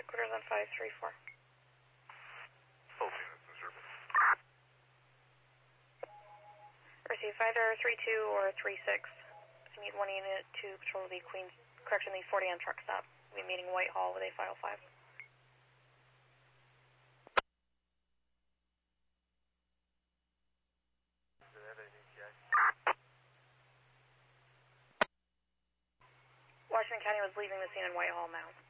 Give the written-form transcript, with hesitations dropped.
headquarters on 534. Okay, that's the service. Receive 5-32 or 36. I need one unit to patrol the Queens, correction, the 40 on truck stop. We'll be meeting Whitehall with a 505. Washington County was leaving the scene in Whitehall now.